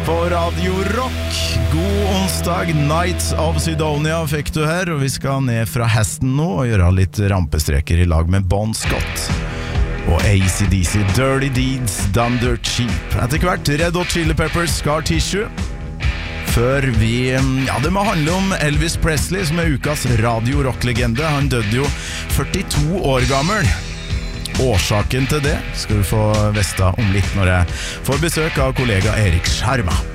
på Radio Rock. God onsdag, Nights of Sidonia fikk du her, og vi skal ned fra hesten nå og gjøre litt rampestreker i lag med Bon Scott og AC/DC, Dirty Deeds Done Dirt Cheap. Etter hvert Red Hot Chili Peppers, Scar Tissue. Før vi, det må handle om Elvis Presley, som ukas Radio Rock-legende. Han døde jo 42 år gammel. Årsaken til det skal vi få vite om litt når jeg får besøk av kollega Erik Sjarma.